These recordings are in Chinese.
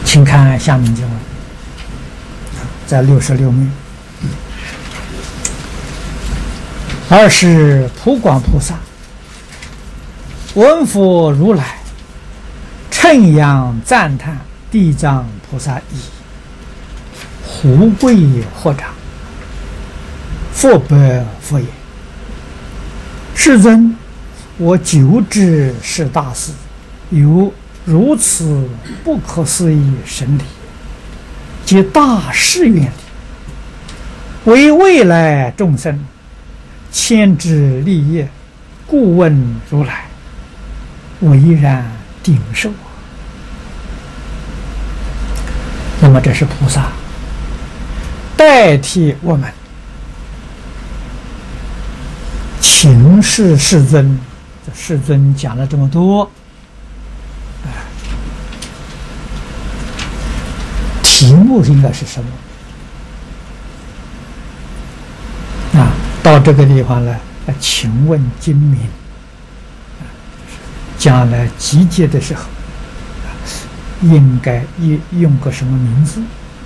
请看下面经文，在66面。二是普广菩萨闻佛如来称扬赞叹地藏菩萨意，胡跪合掌，佛白佛言：世尊，我久知是大事，有如此不可思议神力，皆大誓愿力，为未来众生牵之利业，故问如来，唯然顶受。那么这是菩萨代替我们请示世尊。这世尊讲了这么多，题目应该是什么？到这个地方来，请问今明，将来集结的时候，应该用个什么名字？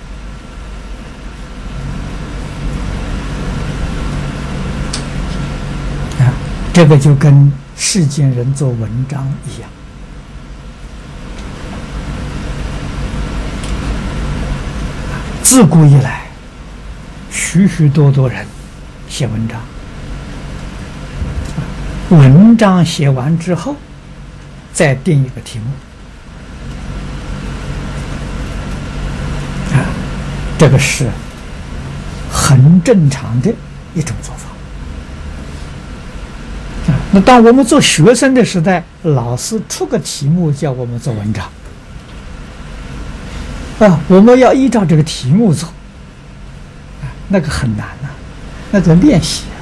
这个就跟世间人做文章一样。自古以来，许许多多人写文章，文章写完之后，再定一个题目，这个是很正常的一种做法。那当我们做学生的时代，老师出个题目叫我们做文章，我们要依照这个题目做，那个很难啊，那得练习。